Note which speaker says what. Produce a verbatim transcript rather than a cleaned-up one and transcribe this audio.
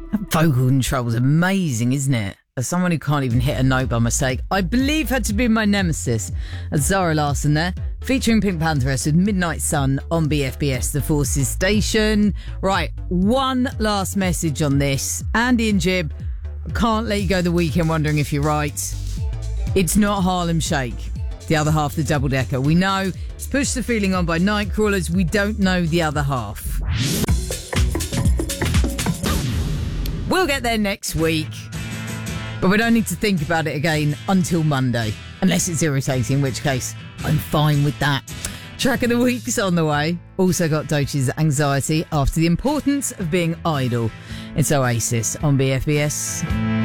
Speaker 1: That vocal control's amazing, isn't it? As someone who can't even hit a note by mistake, I believe had to be my nemesis. That's Zara Larsson there, featuring Pink Pantheress with Midnight Sun on B F B S, the Forces station. Right, one last message on this. Andy and Jib, can't let you go the weekend wondering if you're right. It's not Harlem Shake, the other half of the double-decker. We know it's Push the Feeling On by Nightcrawlers. We don't know the other half. We'll get there next week. But we don't need to think about it again until Monday. Unless it's irritating, in which case I'm fine with that. Track of the week's on the way. Also got Doech's Anxiety after the importance of being idle. It's Oasis on B F B S.